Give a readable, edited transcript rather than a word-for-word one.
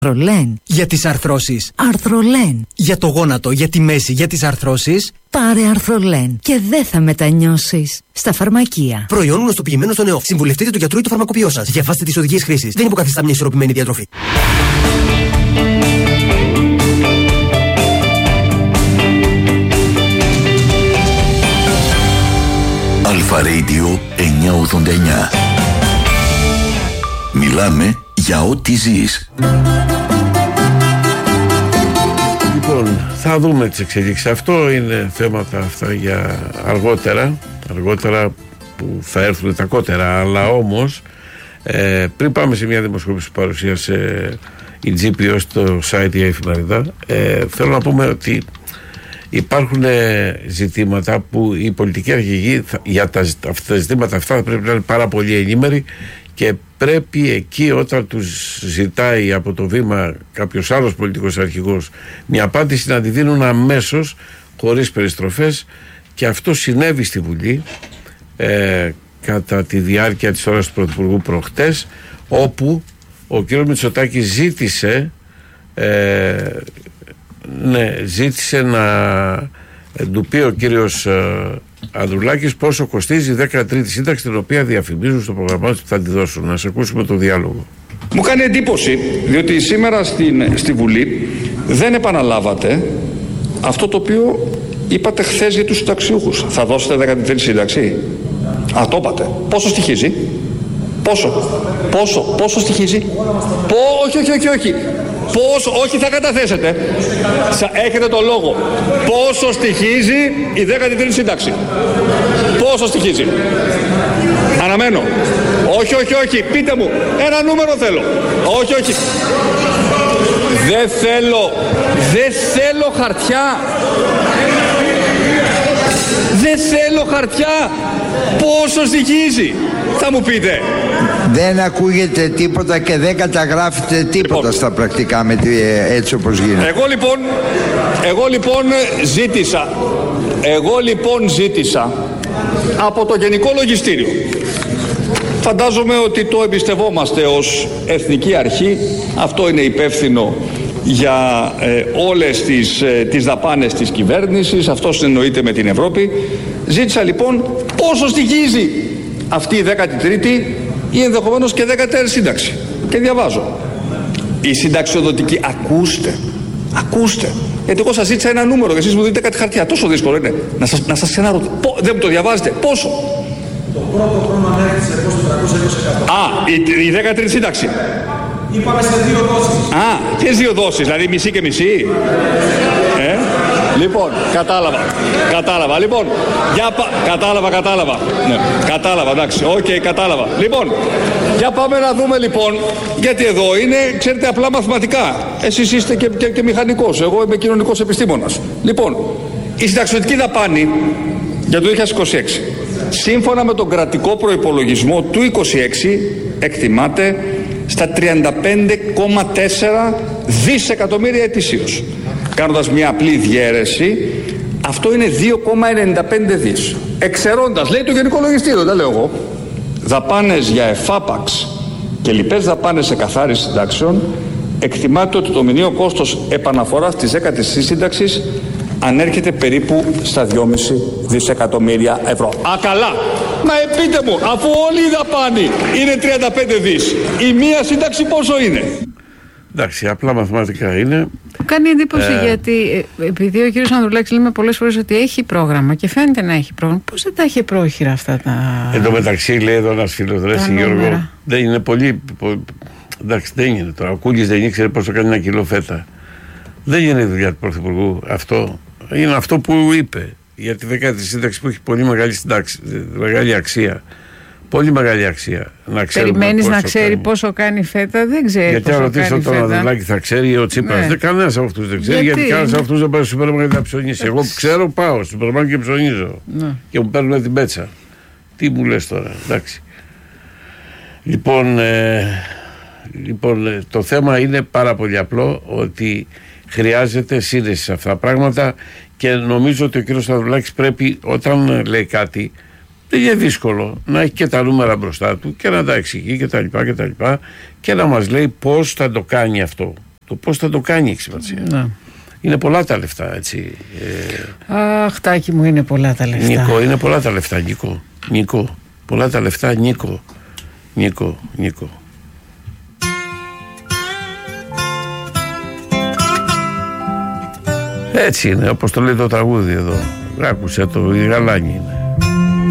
Αρθρολέν. Για τις αρθρώσεις. Αρθρολέν. Για το γόνατο, για τη μέση, για τις αρθρώσεις. Πάρε Αρθρολέν και δεν θα μετανιώσεις. Στα φαρμακεία. Προϊόν γνωστοποιημένο στο ΝΕΟΦ. Συμβουλευτείτε τον γιατρό ή το φαρμακοποιό σας. Διαβάστε τις οδηγίες χρήσης. Δεν υποκαθιστά μια ισορροπημένη διατροφή. Αλφα Radio 989. Μιλάμε για ό,τι ζεις. Λοιπόν, θα δούμε τις εξελίξεις. Αυτό είναι θέματα αυτά για αργότερα που θα έρθουν τα κότερα. Αλλά όμως πριν πάμε σε μια δημοσκόπηση που παρουσίασε η GPO στο site η Εφημερίδα, θέλω να πούμε ότι υπάρχουν ζητήματα που οι πολιτικοί αρχηγοί για τα ζητήματα αυτά θα πρέπει να είναι πάρα πολύ ενήμεροι και πρέπει εκεί, όταν τους ζητάει από το βήμα κάποιος άλλος πολιτικός αρχηγός μια απάντηση, να τη δίνουν αμέσως, χωρίς περιστροφές. Και αυτό συνέβη στη Βουλή κατά τη διάρκεια της ώρας του Πρωθυπουργού προχτές, όπου ο κ. Μητσοτάκης ζήτησε να του πει ο κύριος Ανδρουλάκης πόσο κοστίζει η 13η σύνταξη, την οποία διαφημίζουν στο πρόγραμμά τους που θα τη δώσουν. Να σε ακούσουμε το διάλογο. Μου κάνει εντύπωση, διότι σήμερα στη Βουλή δεν επαναλάβατε αυτό το οποίο είπατε χθες για τους συνταξιούχους. Θα δώσετε 13η σύνταξη? Το είπατε. Πόσο στοιχίζει? Πόσο στοιχίζει? Όχι. Όχι, θα καταθέσετε. Έχετε το λόγο. Πόσο στοιχίζει η 13η σύνταξη? Πόσο στοιχίζει? Αναμένω. Όχι. Πείτε μου. Ένα νούμερο θέλω. Όχι. Δεν θέλω χαρτιά. Δεν θέλω χαρτιά. Πόσο στοιχίζει? Θα μου πείτε. Δεν ακούγεται τίποτα και δεν καταγράφεται τίποτα στα πρακτικά έτσι όπως γίνεται. Εγώ λοιπόν ζήτησα από το Γενικό Λογιστήριο. Φαντάζομαι ότι το εμπιστευόμαστε ως Εθνική Αρχή. Αυτό είναι υπεύθυνο για όλες τις δαπάνες της κυβέρνησης. Αυτό συνεννοείται με την Ευρώπη. Ζήτησα λοιπόν πόσο στοιχίζει αυτή η 13η ή ενδεχομένως και 14η σύνταξη. Και διαβάζω. Η συνταξιοδοτική, ακούστε, γιατί εγώ σας ζήτησα ένα νούμερο και εσείς μου δείτε κάτι χαρτιά. Τόσο δύσκολο είναι να σας ξαναρωτήσω. Δεν μου το διαβάζετε? Πόσο? Το πρώτο χρόνο ανέρχεται σε 400%. Η 13η σύνταξη. Είπαμε σε 2 δόσεις. Ποιες 2 δόσεις, δηλαδή μισή και μισή? Λοιπόν, κατάλαβα. Λοιπόν, κατάλαβα. Ναι, κατάλαβα, εντάξει, κατάλαβα. Λοιπόν, για πάμε να δούμε λοιπόν, γιατί εδώ είναι, ξέρετε, απλά μαθηματικά. Εσείς είστε και μηχανικός, εγώ είμαι κοινωνικός επιστήμονας. Λοιπόν, η συνταξιοδοτική δαπάνη για το 2026, σύμφωνα με τον κρατικό προϋπολογισμό του 2026, εκτιμάται στα 35,4 δισεκατομμύρια ετησίως. Κάνοντας μια απλή διαίρεση, αυτό είναι 2,95 δις. Εξαιρώντας, λέει το Γενικό Λογιστήριο, δεν λέω εγώ, δαπάνες για εφάπαξ και λοιπές δαπάνες σε καθάριση συντάξεων, εκτιμάται ότι το μηνιαίο κόστος επαναφοράς της 10ης σύνταξης ανέρχεται περίπου στα 2,5 δισεκατομμύρια ευρώ. Καλά! Μα πείτε μου, αφού όλη η δαπάνη είναι 35 δις, η μία σύνταξη πόσο είναι? Εντάξει, απλά μαθηματικά είναι. Μου κάνει εντύπωση γιατί επειδή ο κύριος Ανδρουλάκης λέμε πολλές φορές ότι έχει πρόγραμμα και φαίνεται να έχει πρόγραμμα, πώς δεν τα έχει πρόχειρα αυτά τα... Εν τω μεταξύ, λέει εδώ ένας φίλος, Γιώργο, δεν είναι πολύ... Εντάξει, δεν είναι τώρα. Ο Κούλης δεν ήξερε πόσο κάνει 1 κιλό φέτα. Δεν είναι η δουλειά του Πρωθυπουργού αυτό. Είναι αυτό που είπε για τη 10η σύνταξη που έχει πολύ μεγάλη αξία. Πολύ μεγάλη αξία. Περιμένεις να ξέρει πόσο κάνει φέτα? Δεν ξέρει. Γιατί αν ρωτήσω τον Ανδρουλάκη θα ξέρει, ο Τσίπρας? Ναι. Κανένας από αυτούς δεν ξέρει. Γιατί κανένας από αυτούς δεν πάει στο σούπερ μάρκετ να ψωνίσει. Εγώ ξέρω, πάω στο σούπερ μάρκετ και ψωνίζω. Ναι. Και μου παίρνουν την πέτσα. Τι μου λες τώρα? Εντάξει. Λοιπόν, το θέμα είναι πάρα πολύ απλό, ότι χρειάζεται σύνδεση σε αυτά τα πράγματα και νομίζω ότι ο κύριος Ανδρουλάκης πρέπει, όταν λέει κάτι, δεν είναι δύσκολο να έχει και τα νούμερα μπροστά του και να τα εξηγεί κτλ. Και να μας λέει πώς θα το κάνει αυτό. Το πώς θα το κάνει έχει σημασία. Ναι. Είναι πολλά τα λεφτά, έτσι. Αχ, Τάκη μου, είναι πολλά τα λεφτά. Νίκο, είναι πολλά τα λεφτά, Νίκο. Πολλά τα λεφτά, Νίκο. Έτσι είναι, όπως το λέει το τραγούδι εδώ. Άκουσε το, η γαλάνη είναι.